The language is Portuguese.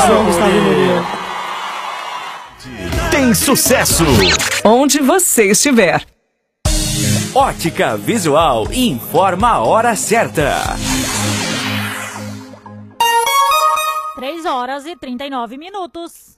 João Gustavo Murilo. Tem sucesso onde você estiver. Ótica Visual informa a hora certa. 3 horas e 39 minutos.